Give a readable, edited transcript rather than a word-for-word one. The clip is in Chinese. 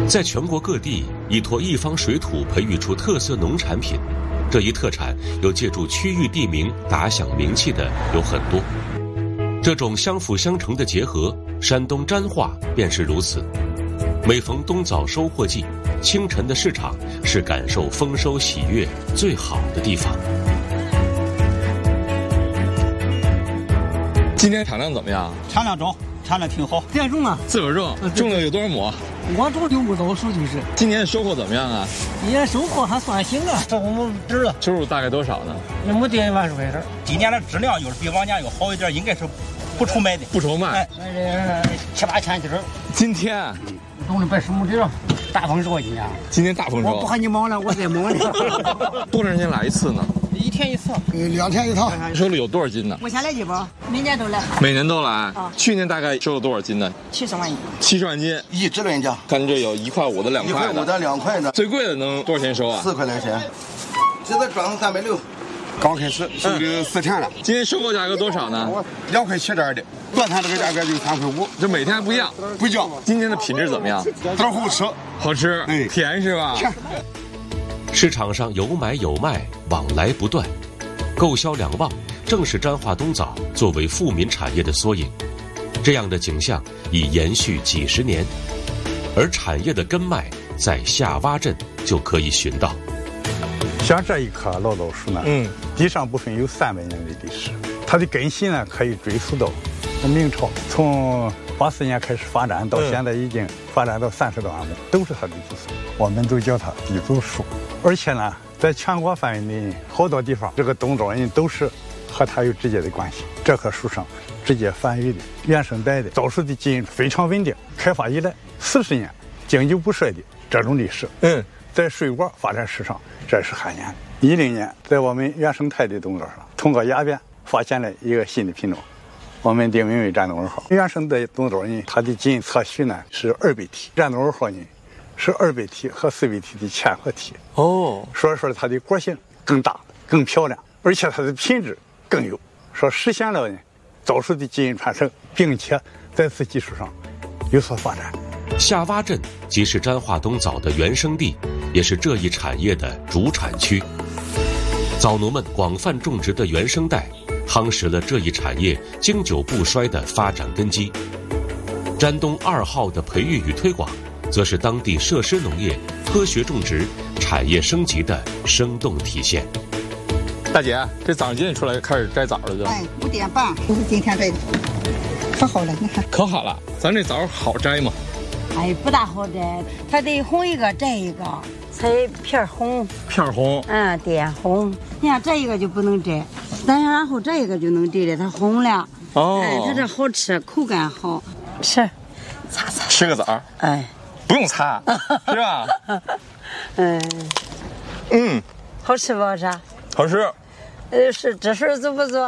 在全国各地依托一方水土培育出特色农产品，这一特产又借助区域地名打响名气的有很多。这种相辅相成的结合，山东沾化便是如此。每逢冬枣收获季，清晨的市场是感受丰收喜悦最好的地方。 今天产量怎么样？ 产量中，产量挺好。自个种啊？ 自个种，种了有多少亩？ 我种6亩多数就是。 今年收获怎么样啊？ 也收获还算行啊，4、5亩值了。 收入大概多少呢 ？1亩地1万块钱。今年的质量要是比往年要好一点，应该是不愁卖的。 不愁卖？ 哎，7、8千斤。今天种了110亩地了，大丰收今年。 今年大丰收。 我不和你忙了，我再忙了。 多长时间来一次呢 ？1天1次 ，2天1趟。 收了有多少斤呢？ 我先来几包，每年都来。 每年都来啊？去年大概收了多少斤呢 ？70万斤。70万斤， 一直论价。 看这有1块5的、2块的。 1块5的、2块的。 最贵的能多少钱收啊 ？4块来钱。现在装360。刚开始收了4天了。 今天收购价格多少呢 ？2块7点的。断摊这个价格就3块5。 这每天还不一样？ 不一样。 今天的品质怎么样？ 枣好吃。 好吃。甜是吧？ 甜。 市场上有买有卖，往来不断，购销两旺，正是沾化冬枣作为富民产业的缩影。这样的景象已延续几十年，而产业的根脉在下洼镇就可以寻到。 像这一棵老枣树呢，地上部分有300年的历史，它的根系呢可以追溯到明朝，从84年开始发展到现在已经发展到30多万亩，都是它的子孙，我们都叫它地祖树。而且呢，在全国范围内好多地方，这个冬枣人都是和它有直接的关系。这棵树上直接繁育的原生带的枣树的基因非常稳定，开发以来40年经久不衰的这种历史，在水果发展史上这是罕见的。10年，在我们原生态的冬枣上，通过亚变发现了一个新的品种，我们定名为战冬2号。原生的冬枣呢，它的基因测序呢是2倍体，战冬2号呢是2倍体和4倍体的嵌合体。所以说它的果性更大、更漂亮，而且它的品质更优，说实现了呢枣树的基因传承，并且在此基础上有所发展。 下洼镇即是沾化冬枣的原生地，也是这一产业的主产区。枣农们广泛种植的原生带，夯实了这一产业经久不衰的发展根基。沾冬2号的培育与推广，则是当地设施农业、科学种植、产业升级的生动体现。 大姐，这早上几点出来开始摘枣了就 ？5点半，我是今天摘的，可好了，你看。 可好了，咱这枣好摘吗？ 不大好摘，它得红一个摘一个，才片红。 片红。 点红。你看这一个就不能摘，然后这一个就能摘了，它红了。它这好吃，口感好吃。擦。 吃个枣。不用擦，是吧？ 好吃不好吃？ 好吃。 是这事儿做不做？